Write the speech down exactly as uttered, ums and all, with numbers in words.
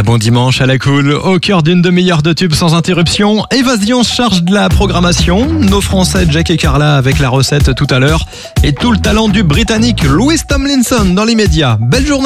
bon dimanche à la cool, au cœur d'une demi-heure de tubes sans interruption. Évasion se charge de la programmation. Nos Français Jack et Carla avec la recette tout à l'heure. Et tout le talent du Britannique Louis Tomlinson dans l'immédiat. Belle journée.